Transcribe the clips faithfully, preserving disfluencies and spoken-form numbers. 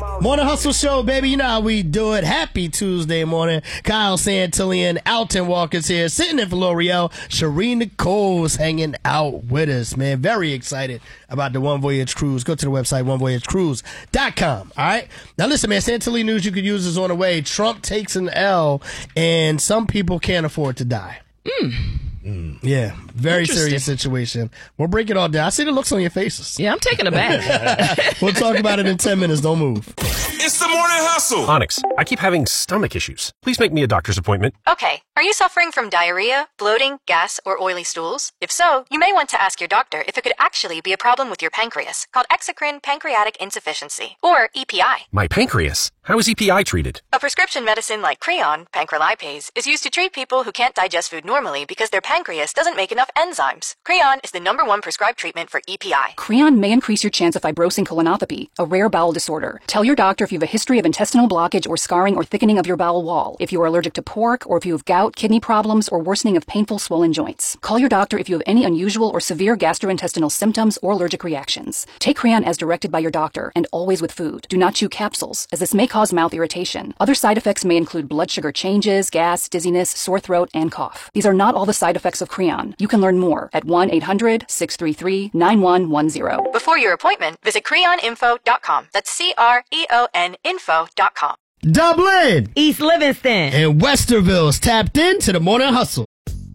Morning Hustle Show, baby. You know how we do it. Happy Tuesday morning. Kyle Santillian, Alton Walker's here, sitting in for L'Oreal. Shereen Nicole's hanging out with us, man. Very excited about the One Voyage Cruise. Go to the website, one voyage cruise dot com. All right? Now, listen, man. Santillian news you could use is on the way. Trump takes an L, and some people can't afford to die. Mm. Mm. Yeah, very serious situation. We'll break it all down. I see the looks on your faces. Yeah, I'm taking a bath. We'll talk about it in ten minutes. Don't move. It's the Morning Hustle. Onyx, I keep having stomach issues. Please make me a doctor's appointment. Okay. Are you suffering from diarrhea, bloating, gas, or oily stools? If so, you may want to ask your doctor if it could actually be a problem with your pancreas, called exocrine pancreatic insufficiency, or E P I. My pancreas? How is E P I treated? A prescription medicine like Creon, pancrelipase, is used to treat people who can't digest food normally because their pancreas doesn't make enough enzymes. Creon is the number one prescribed treatment for E P I. Creon may increase your chance of fibrosing colonopathy, a rare bowel disorder. Tell your doctor if you have a history of intestinal blockage or scarring or thickening of your bowel wall, if you are allergic to pork, or if you have gout, kidney problems, or worsening of painful swollen joints. Call your doctor if you have any unusual or severe gastrointestinal symptoms or allergic reactions. Take Creon as directed by your doctor, and always with food. Do not chew capsules, as this may cause mouth irritation. Other side effects may include blood sugar changes, gas, dizziness, sore throat, and cough. These are not all the side effects of Creon. You can learn more at one eight hundred, six three three, nine one one zero. Before your appointment, visit creon info dot com. That's C R E O N info dot com. Dublin, East Livingston, and Westerville's tapped into the Morning Hustle.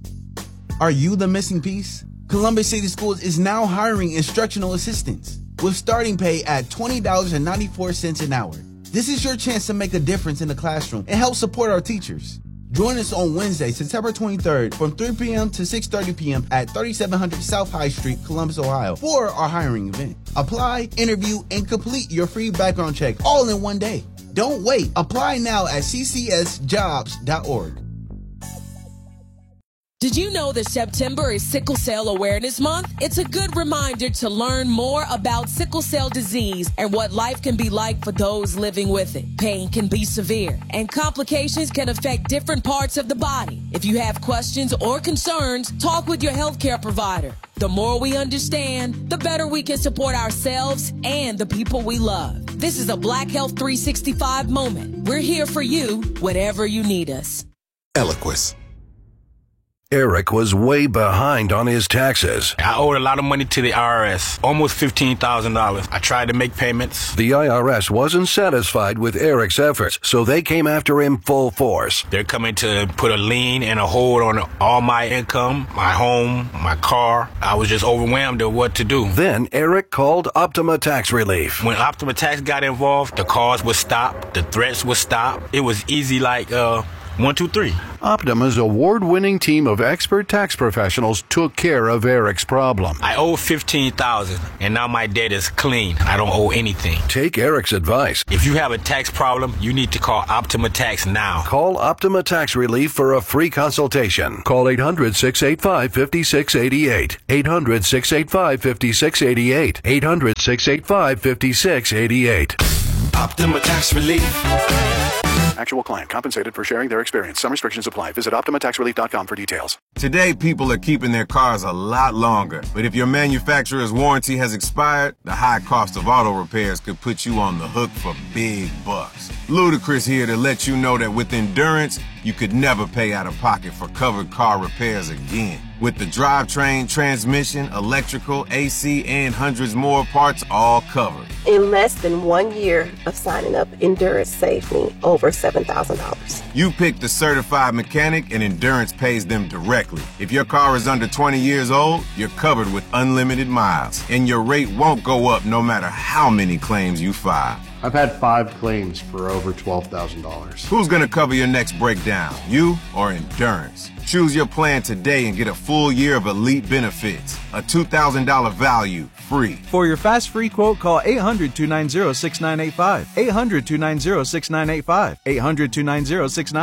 Are you the missing piece? Columbus City Schools is now hiring instructional assistants with starting pay at twenty dollars and ninety-four cents an hour. This is your chance to make a difference in the classroom and help support our teachers. Join us on Wednesday, September twenty-third from three p.m. to six thirty p.m. at thirty-seven hundred South High Street, Columbus, Ohio for our hiring event. Apply, interview, and complete your free background check all in one day. Don't wait. Apply now at c c s jobs dot org. Did you know that September is Sickle Cell Awareness Month? It's a good reminder to learn more about sickle cell disease and what life can be like for those living with it. Pain can be severe, and complications can affect different parts of the body. If you have questions or concerns, talk with your healthcare provider. The more we understand, the better we can support ourselves and the people we love. This is a Black Health three sixty-five moment. We're here for you, whatever you need us. Eloquist. Eric was way behind on his taxes. I owed a lot of money to the I R S, almost fifteen thousand dollars. I tried to make payments. The I R S wasn't satisfied with Eric's efforts, so they came after him full force. They're coming to put a lien and a hold on all my income, my home, my car. I was just overwhelmed at what to do. Then Eric called Optima Tax Relief. When Optima Tax got involved, the calls would stop, the threats would stop. It was easy like, uh... One, two, three. Optima's award-winning team of expert tax professionals took care of Eric's problem. I owe fifteen thousand dollars, and now my debt is clean. I don't owe anything. Take Eric's advice. If you have a tax problem, you need to call Optima Tax now. Call Optima Tax Relief for a free consultation. Call eight hundred, six eight five, five six eight eight. eight hundred, six eight five, five six eight eight. eight hundred, six eight five, five six eight eight. Optima Tax Relief. Actual client compensated for sharing their experience. Some restrictions apply. Visit optima tax relief dot com for details. Today, people are keeping their cars a lot longer. But if your manufacturer's warranty has expired, the high cost of auto repairs could put you on the hook for big bucks. Ludacris here to let you know that with Endurance, you could never pay out of pocket for covered car repairs again. With the drivetrain, transmission, electrical, A C, and hundreds more parts all covered. In less than one year of signing up, Endurance saved me over seven thousand dollars. You pick the certified mechanic, and Endurance pays them directly. If your car is under twenty years old, you're covered with unlimited miles, and your rate won't go up no matter how many claims you file. I've had five claims for over twelve thousand dollars. Who's going to cover your next breakdown, you or Endurance? Choose your plan today and get a full year of elite benefits. A two thousand dollars value, free. For your fast free quote, call eight hundred, two nine zero, six nine eight five. eight hundred, two nine zero, six nine eight five. eight hundred, two nine zero, six nine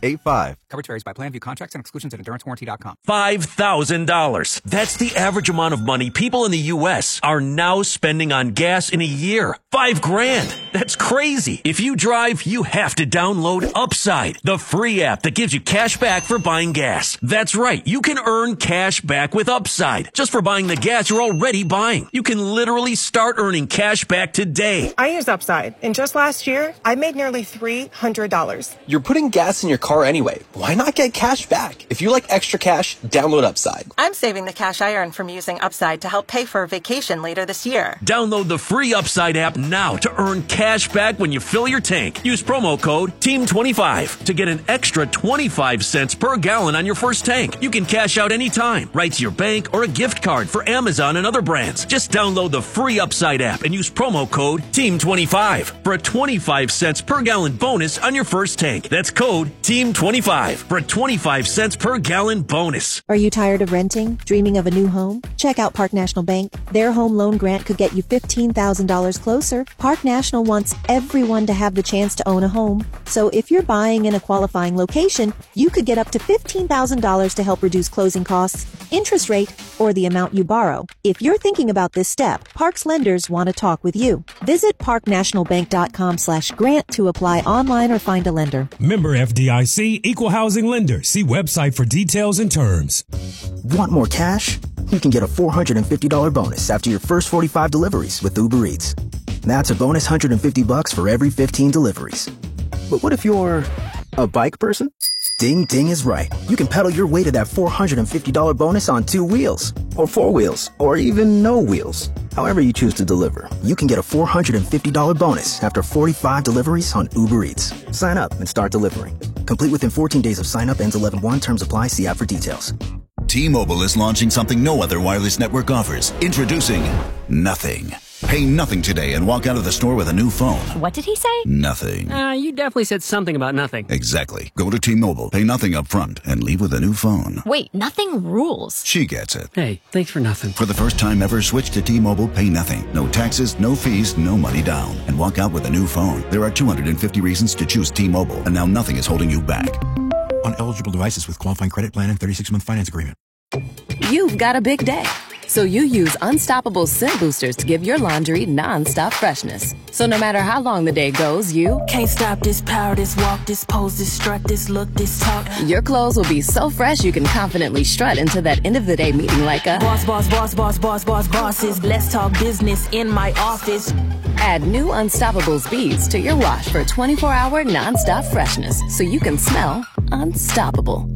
eight five. Coverage varies by plan. View contracts and exclusions at endurance warranty dot com. five thousand dollars. That's the average amount of money people in the U S are now spending on gas in a year. Five grand. That's crazy. If you drive, you have to download Upside, the free app that gives you cash back for buying gas. That's right. You can earn cash back with Upside just for buying the gas you're already buying. You can literally start earning cash back today. I use Upside, and just last year, I made nearly three hundred dollars. You're putting gas in your car anyway. Why not get cash back? If you like extra cash, download Upside. I'm saving the cash I earn from using Upside to help pay for a vacation later this year. Download the free Upside app now to earn cash back when you fill your tank. Use promo code team twenty-five to get an extra twenty-five cents per gallon on your first tank. You can cash out anytime, right to your bank or a gift card for Amazon and other brands. Just download the free Upside app and use promo code team twenty-five for a twenty-five cents per gallon bonus on your first tank. That's code team twenty-five for a twenty-five cents per gallon bonus. Are you tired of renting? Dreaming of a new home? Check out Park National Bank. Their home loan grant could get you fifteen thousand dollars closer. Park National wants everyone to have the chance to own a home. So if you're buying in a qualifying location, you could get up to fifteen thousand dollars to help reduce closing costs, interest rate, or the amount you borrow. If you're thinking about this step, Park's lenders want to talk with you. Visit parknationalbank.com slash grant to apply online or find a lender. Member F D I C, Equal Housing Lender. See website for details and terms. Want more cash? You can get a four hundred fifty dollars bonus after your first forty-five deliveries with Uber Eats. That's a bonus one hundred fifty bucks for every fifteen deliveries. But what if you're a bike person? Ding Ding is right. You can pedal your way to that four hundred fifty dollars bonus on two wheels, or four wheels, or even no wheels. However you choose to deliver, you can get a four hundred fifty dollars bonus after forty-five deliveries on Uber Eats. Sign up and start delivering. Complete within fourteen days of sign up. Ends eleven one. Terms apply. See app for details. T-Mobile is launching something no other wireless network offers. Introducing Nothing. Pay nothing today and walk out of the store with a new phone. What did he say? Nothing. Uh, you definitely said something about nothing. Exactly. Go to T-Mobile, pay nothing up front, and leave with a new phone. Wait, nothing rules. She gets it. Hey, thanks for nothing. For the first time ever, switch to T-Mobile, pay nothing. No taxes, no fees, no money down. And walk out with a new phone. There are two hundred fifty reasons to choose T-Mobile, and now nothing is holding you back. On eligible devices with qualifying credit plan and thirty-six month finance agreement. You've got a big day, so you use Unstoppable Scent Boosters to give your laundry non-stop freshness. So no matter how long the day goes, you can't stop this power, this walk, this pose, this strut, this look, this talk. Your clothes will be so fresh you can confidently strut into that end of the day meeting like a boss, boss, boss, boss, boss, boss, bosses. Let's talk business in my office. Add new Unstoppables beads to your wash for twenty-four hour non-stop freshness, so you can smell unstoppable.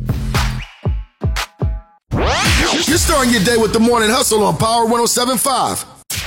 You're starting your day with the Morning Hustle on Power one oh seven point five.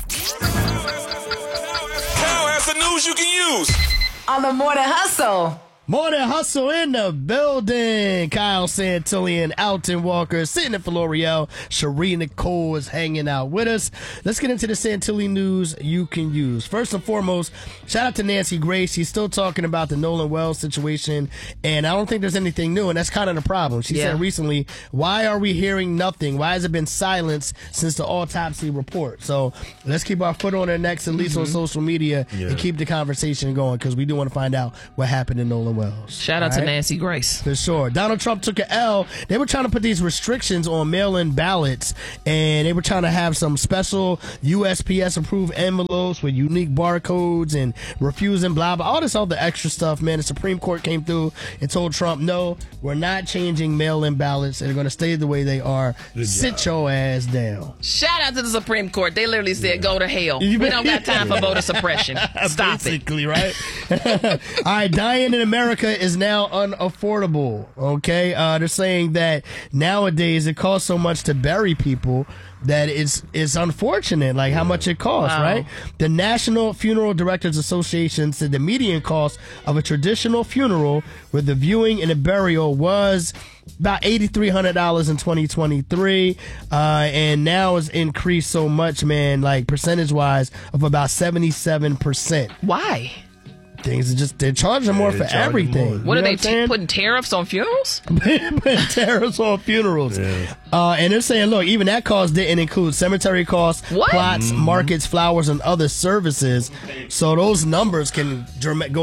Kyle has the news you can use on the Morning Hustle. Morning Hustle in the building. Kyle Santillan, Alton Walker, sitting in for L'Oreal. Cherie Nicole is hanging out with us. Let's get into the Santillan news you can use. First and foremost, shout out to Nancy Grace. She's still talking about the Nolan Wells situation, and I don't think there's anything new, and that's kind of the problem. She yeah. said recently, why are we hearing nothing? Why has it been silenced since the autopsy report? So let's keep our foot on our necks, at least mm-hmm. on social media, yeah. and keep the conversation going, because we do want to find out what happened in Nolan Wells. Shout out right? to Nancy Grace. For sure. Donald Trump took an L. They were trying to put these restrictions on mail-in ballots, and they were trying to have some special U S P S-approved envelopes with unique barcodes and refusing blah, blah, all this other extra stuff, man. The Supreme Court came through and told Trump, no, we're not changing mail-in ballots. They're going to stay the way they are. Good Sit job. your ass down. Shout out to the Supreme Court. They literally said, yeah. go to hell. We don't got time for voter suppression. Stop Basically, it. right? All right, dying in America is now unaffordable. Okay, uh, they're saying that nowadays it costs so much to bury people that it's it's unfortunate, like how much it costs, wow. right? The National Funeral Directors Association said the median cost of a traditional funeral with the viewing and the burial was about eight thousand three hundred dollars in twenty twenty-three, uh, and now it's increased so much, man, like percentage-wise, of about seventy-seven percent. Why? Things are just, they're charging more yeah, for everything. More. What you are they t- putting tariffs on funerals? Putting tariffs on funerals. Yeah. Uh, and they're saying, look, even that cost didn't include cemetery costs, what? plots, mm-hmm. markets, flowers, and other services. So those numbers can go up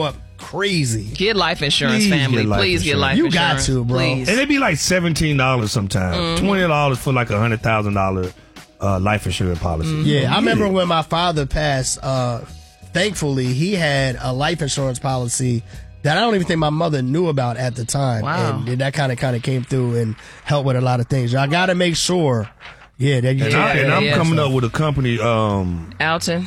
crazy. Get life insurance, Please family. get life Please get insurance. life You insurance. got to, bro. Please. And they be like seventeen dollars sometimes. Mm-hmm. twenty dollars for like a one hundred thousand dollars uh, life insurance policy. Mm-hmm. Yeah, I remember it. when my father passed, uh, thankfully, he had a life insurance policy that I don't even think my mother knew about at the time. Wow. And that kind of kind of came through and helped with a lot of things. I got to make sure, yeah, that you And, take I, care and of I'm that coming stuff. up with a company, um, Alton.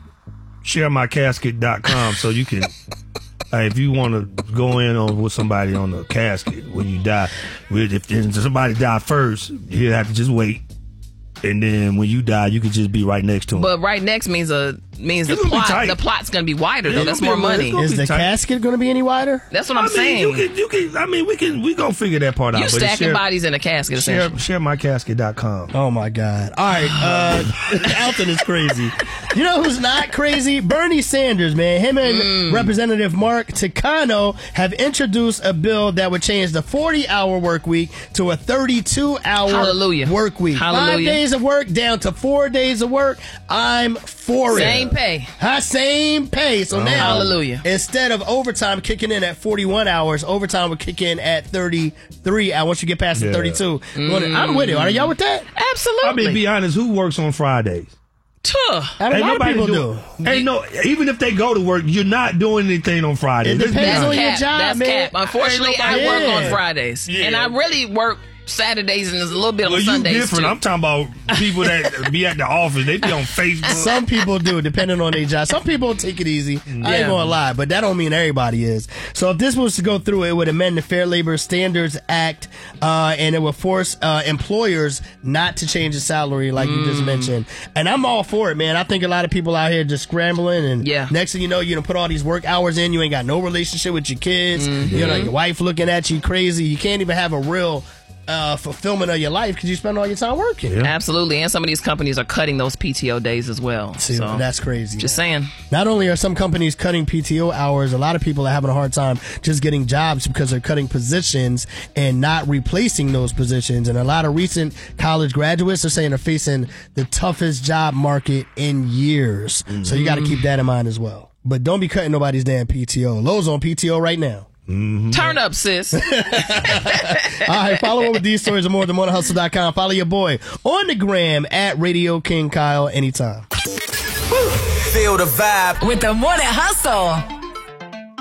share my casket dot com, so you can, uh, if you want to go in on with somebody on the casket when you die, if, if somebody die first, you have to just wait. And then when you die, you can just be right next to him. But right next means a means the It's gonna be plot. tight. The plot's gonna be wider though. It's That's gonna more be a little- money. it's gonna Is be the tight. casket going to be any wider? That's what I'm I mean, saying. you can, you can, I mean, we can, we gonna figure that part You out. but it's stacking share, bodies in a casket. share, essentially. share my casket dot com. Oh my God! All right, uh, Alton is crazy. You know who's not crazy? Bernie Sanders, man. Him and Mm. Representative Mark Takano have introduced a bill that would change the forty-hour work week to a thirty-two hour Hallelujah. work week. Five Hallelujah. days of work down to four days of work. I'm for it. Same pay. Huh, same pay. So Oh. now, Hallelujah. instead of overtime kicking in at forty-one hours, overtime would kick in at thirty-three hours once you get past the Yeah. thirty-two. I'm with it. Are y'all with that? Absolutely. I mean, be honest, who works on Fridays? Tuh. A lot of people do. Ain't no, even if they go to work, you're not doing anything on Fridays. It Let's be depends honest. on your Cap. job, That's man. cap. Unfortunately, I Ain't nobody- work on Yeah. Fridays, Yeah. and I really work Saturdays and there's a little bit on Well, you Sundays different. too. I'm talking about people that be at the office. They be on Facebook. Some people do, depending on their job. Some people take it easy. I ain't Yeah. gonna lie, but that don't mean everybody is. So if this was to go through, it would amend the Fair Labor Standards Act, uh, and it would force uh, employers not to change the salary, like you just mentioned. And I'm all for it, man. I think a lot of people out here just scrambling, and Yeah. next thing you know, you know, put all these work hours in. You ain't got no relationship with your kids. You know, your wife looking at you crazy. You can't even have a real uh, fulfillment of your life because you spend all your time working. Yeah. Absolutely, and some of these companies are cutting those P T O days as well. See, so, that's crazy. just man. saying. Not only are some companies cutting P T O hours, a lot of people are having a hard time just getting jobs because they're cutting positions and not replacing those positions. And a lot of recent college graduates are saying they're facing the toughest job market in years. Mm-hmm. So you got to keep that in mind as well. But don't be cutting nobody's damn P T O. Lowe's on P T O right now. Mm-hmm. Turn up, sis. All right, follow up with these stories and more at the morning hustle dot com. Follow your boy on the gram at Radio King Kyle anytime. Feel the vibe with the Morning Hustle.